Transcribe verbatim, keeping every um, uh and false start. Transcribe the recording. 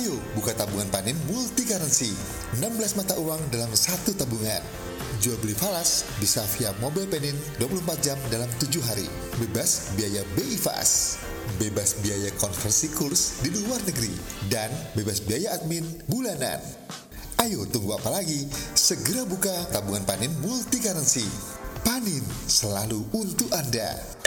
Ayo buka tabungan Panin multi currency, enam belas mata uang dalam satu tabungan. Jual beli falas bisa via mobile Panin dua puluh empat jam dalam tujuh hari. Bebas biaya B I Fas, bebas biaya konversi kurs di luar negeri, dan bebas biaya admin bulanan. Ayo tunggu apa lagi? Segera buka tabungan Panin multi currency. Panin selalu untuk Anda.